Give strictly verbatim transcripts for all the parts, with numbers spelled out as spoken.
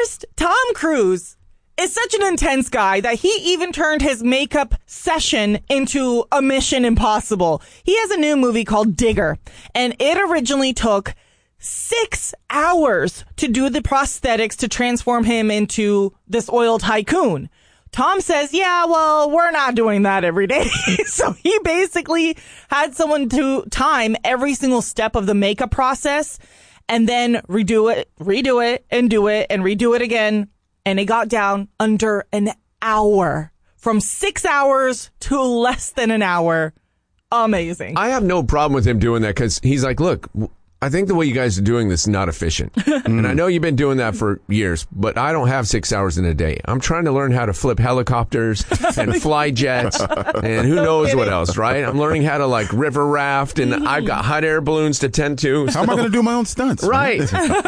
First, Tom Cruise is such an intense guy that he even turned his makeup session into a Mission Impossible. He has a new movie called Digger, and it originally took six hours to do the prosthetics to transform him into this oil tycoon. Tom says, yeah, well, we're not doing that every day. So he basically had someone to time every single step of the makeup process and then redo it, redo it, and do it, and redo it again. And it got down under an hour. From six hours to less than an hour. Amazing. I have no problem with him doing that because he's like, look, I think the way you guys are doing this is not efficient. And I know you've been doing that for years, but I don't have six hours in a day. I'm trying to learn how to flip helicopters and fly jets and who knows what else, right? I'm learning how to like river raft and I've got hot air balloons to tend to. So. How am I going to do my own stunts? Right.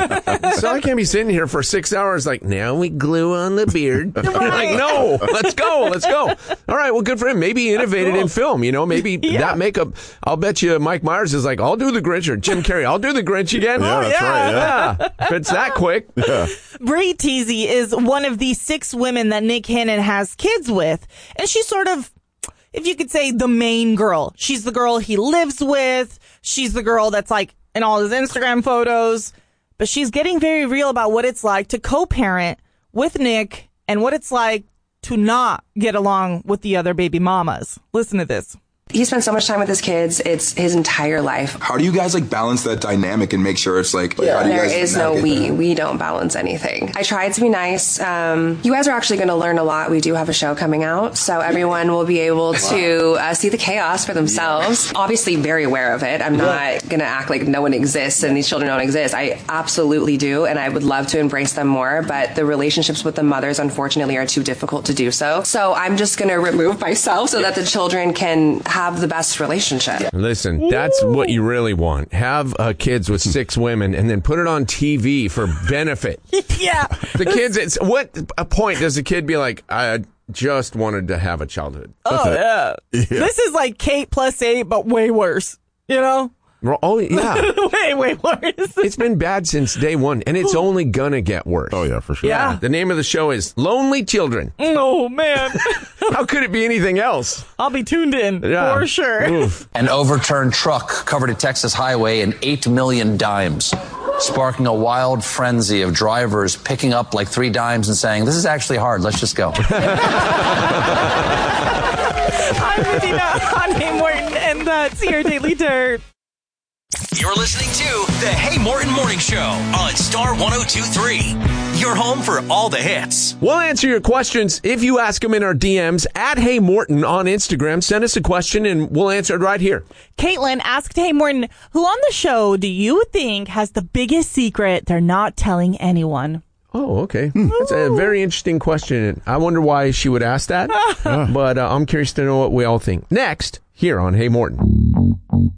So I can't be sitting here for six hours like, now we glue on the beard. Right. Like, no, let's go. Let's go. All right. Well, good for him. Maybe he innovated cool. in film, you know, maybe yeah. that makeup. I'll bet you Mike Myers is like, I'll do the Grinch, or Jim Carrey. I'll do the Grinch again. Yeah, oh, that's yeah. right. Yeah. yeah. If it's that quick. Yeah. Brie Teasy is one of the six women that Nick Cannon has kids with. And she's sort of, if you could say, the main girl. She's the girl he lives with. She's the girl that's like in all his Instagram photos. But she's getting very real about what it's like to co-parent with Nick and what it's like to not get along with the other baby mamas. Listen to this. He spends so much time with his kids. It's his entire life. How do you guys like balance that dynamic and make sure it's like, like yeah. how do you there guys is no we. that? We don't balance anything. I tried to be nice. Um, you guys are actually going to learn a lot. We do have a show coming out, so everyone will be able to uh, see the chaos for themselves. Yeah. Obviously very aware of it. I'm not going to act like no one exists and these children don't exist. I absolutely do, and I would love to embrace them more, but the relationships with the mothers, unfortunately, are too difficult to do so. So I'm just going to remove myself so that the children can have the best relationship. Listen, that's what you really want. Have uh, kids with six women and then put it on T V for benefit. Yeah. The kids, it's what a point does a kid be like, I just wanted to have a childhood? Oh, yeah. yeah. This is like Kate plus eight, but way worse. You know? Oh, yeah. way, way worse. It's been bad since day one, and it's only gonna get worse. Oh, yeah, for sure. Yeah. The name of the show is Lonely Children. Oh, man. How could it be anything else? I'll be tuned in, yeah. for sure. Oof. An overturned truck covered a Texas highway in eight million dimes, sparking a wild frenzy of drivers picking up like three dimes and saying, this is actually hard, let's just go. I'm Medina on Hey Morton, and that's your Daily Dirt. You're listening to the Hey Morton Morning Show on Star one oh two point three. Your home for all the hits. We'll answer your questions if you ask them in our D Ms at Hey Morton on Instagram. Send us a question and we'll answer it right here. Caitlin asked Hey Morton, who on the show do you think has the biggest secret they're not telling anyone? Oh, okay. Hmm. That's a very interesting question. I wonder why she would ask that, but uh, I'm curious to know what we all think. Next, here on Hey Morton.